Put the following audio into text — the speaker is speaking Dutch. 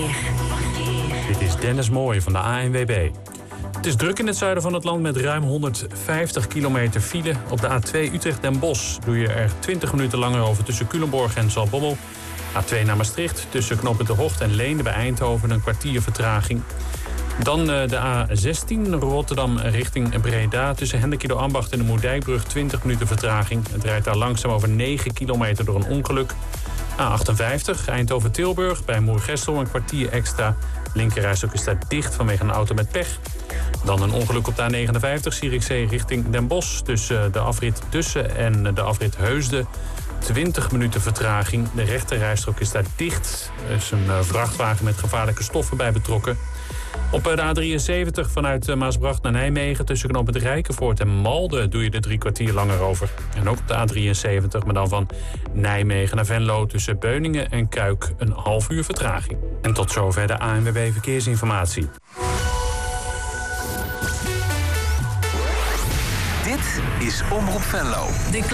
Dit is Dennis Mooij van de ANWB. Het is druk in het zuiden van het land met ruim 150 kilometer file. Op de A2 Utrecht-Den Bosch doe je er 20 minuten langer over tussen Culemborg en Zaltbommel. A2 naar Maastricht tussen knooppunt De Hocht en Leende bij Eindhoven een kwartier vertraging. Dan de A16 Rotterdam richting Breda tussen Hendekido-Ambacht en de Moerdijkbrug 20 minuten vertraging. Het rijdt daar langzaam over 9 kilometer door een ongeluk. A58 Eindhoven-Tilburg bij Moergestel een kwartier extra. Linkerrijstok is daar dicht vanwege een auto met pech. Dan een ongeluk op de A59 Zierikzee richting Den Bosch tussen de afrit Tussen en de afrit Heusden. 20 minuten vertraging. De rechterrijstrook is daar dicht. Er is een vrachtwagen met gevaarlijke stoffen bij betrokken. Op de A73 vanuit Maasbracht naar Nijmegen tussen knooppunt Rijkenvoort en Malden doe je er 3 kwartier langer over. En ook op de A73, maar dan van Nijmegen naar Venlo tussen Beuningen en Kuik een half uur vertraging. En tot zover de ANWB Verkeersinformatie. Dit is Omroep Venlo.